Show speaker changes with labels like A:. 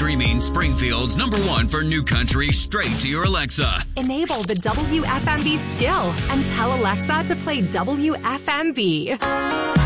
A: streaming Springfield's #1 for new country straight to your Alexa.
B: Enable the WFMB skill and tell Alexa to play WFMB.